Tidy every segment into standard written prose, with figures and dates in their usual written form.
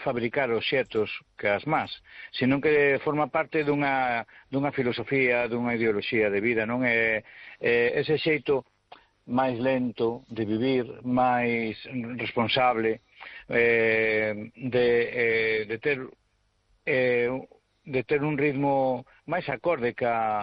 fabricar obxetos que as más, senón que forma parte dunha filosofía, dunha ideoloxía de vida, non é ese xeito máis lento de vivir, máis responsable, de ter un ritmo máis acorde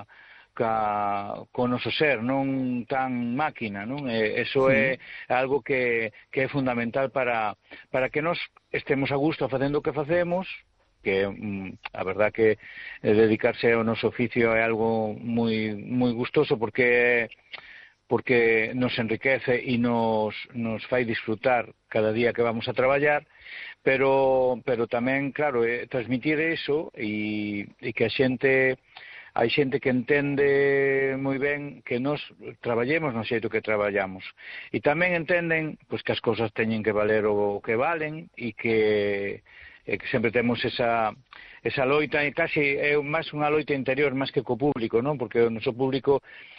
co noso ser, non tan máquina, non? Eso é algo que é fundamental para que nós estemos a gusto facendo o que facemos, que a verdad que dedicarse ao noso oficio é algo moi gustoso porque nos enriquece e nos fai disfrutar cada día que vamos a traballar, pero tamén, claro, transmitir eso e que hai xente que entende moi ben que nos traballemos no xeito que traballamos. E tamén entenden pois, que as cousas teñen que valer o que valen e que sempre temos esa loita, e casi é máis unha loita interior máis que co público, non? Porque o noso público,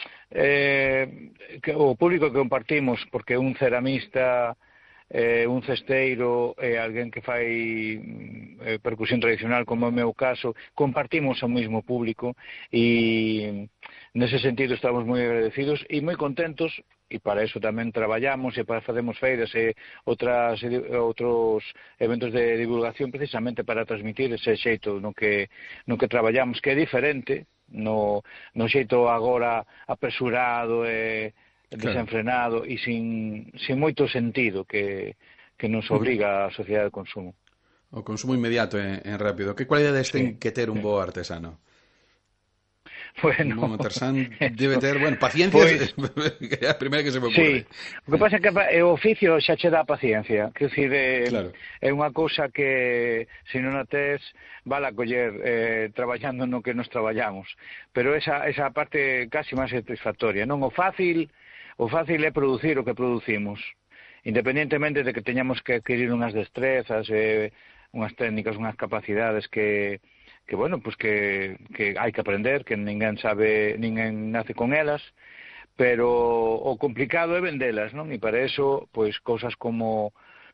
o público que compartimos, porque un ceramista, un cesteiro, alguén que fai percusión tradicional, como é o meu caso, compartimos o mesmo público e nese sentido estamos moi agradecidos e moi contentos, e para eso tamén traballamos e para facemos feiras e outros eventos de divulgación precisamente para transmitir ese xeito no que traballamos, que é diferente no xeito agora apresurado e desenfrenado e sin moito sentido que nos obriga a sociedade de consumo. O consumo inmediato e rápido. Que cualidades ten que ter un bo artesano? Bueno, un artesán debe ter, paciencia, pues, é a primeira que se me ocurre. Sí, o que pasa é que o oficio xa che dá paciencia, quer dicir, claro. É unha cousa que se non a tes vale a coller traballando no que nos traballamos, pero esa parte casi máis satisfactoria, non? O fácil é producir o que producimos, independentemente de que teñamos que adquirir unhas destrezas, unhas técnicas, unhas capacidades que hai que aprender, que ninguén nace con elas, pero o complicado é vendelas, non? E para eso, pois, cousas como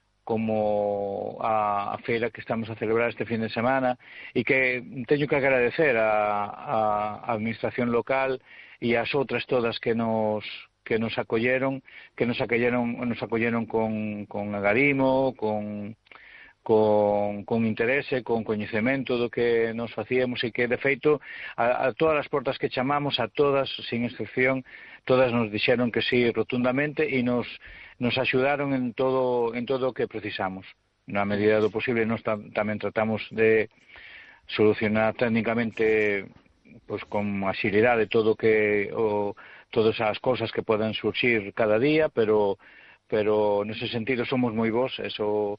a feira que estamos a celebrar este fin de semana, e que teño que agradecer a administración local e as outras todas que nos acolleron con agarimo, con interese, con coñecemento do que nos facíamos, e que, de feito, a todas as portas que chamamos, a todas, sin excepción, todas nos dixeron que sí rotundamente e nos axudaron en todo o que precisamos. Na medida do posible, nós tamén tratamos de solucionar técnicamente pois con axilidade todas as cousas que poden surxir cada día, pero nese sentido somos moi bons, eso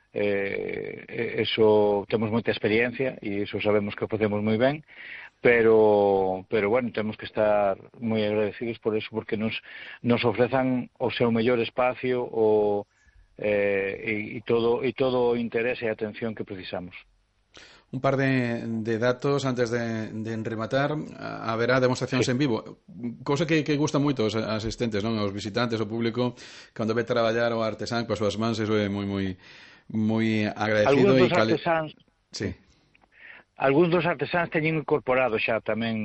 temos moita experiencia e eso sabemos que o facemos moi ben, pero temos que estar moi agradecidos por eso, porque nos ofrezan o seu mellor espacio e todo o interese e atención que precisamos. Un par de datos antes de rematar. Haberá demostracións en vivo, cousa que gusta moito aos asistentes, non? Aos visitantes, ao público, cando ve traballar o artesán coas súas mans, eso é moi agradecido. Algúns dos artesáns teñen incorporado xa tamén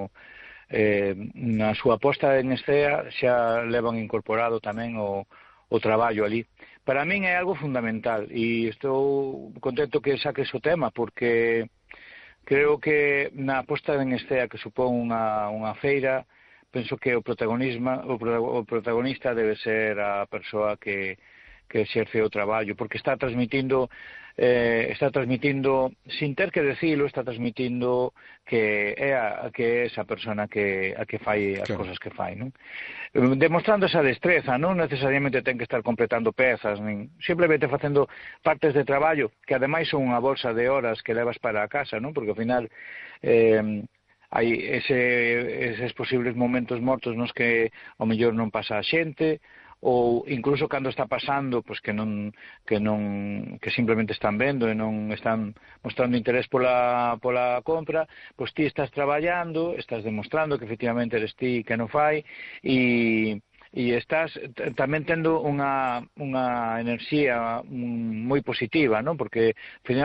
na súa posta en escena, xa levan incorporado tamén o traballo ali. Para min é algo fundamental e estou contento que saques o tema, porque creo que na posta en escena que supón unha feira, penso que o protagonista debe ser a persoa que exerce o traballo, porque está transmitindo, sin ter que decilo, está transmitindo que é esa persona a que fai as cousas que fai, non? Demostrando esa destreza, non necesariamente ten que estar completando pezas, nin simplemente facendo partes de traballo que ademais son unha bolsa de horas que levas para a casa, non? Porque ao final hai eses posibles momentos mortos nos que ao mellor non pasa a xente, ou incluso cando está pasando, pois que simplemente están vendo e non están mostrando interés pola compra, pois ti estás traballando, estás demostrando que efectivamente eres ti que non fai, e estás tamén tendo unha enerxía moi positiva, non? Porque, ao final,